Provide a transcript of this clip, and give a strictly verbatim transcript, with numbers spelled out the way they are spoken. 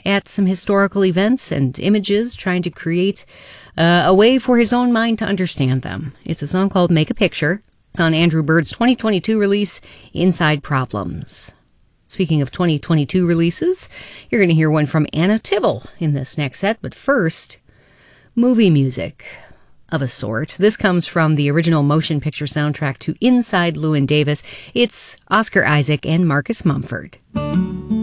at some historical events and images, trying to create uh, a way for his own mind to understand them. It's a song called Make a Picture. It's on Andrew Bird's twenty twenty-two release, Inside Problems. Speaking of twenty twenty-two releases, you're going to hear one from Anna Tivel in this next set, but first, movie music of a sort. This comes from the original motion picture soundtrack to Inside Llewyn Davis. It's Oscar Isaac and Marcus Mumford.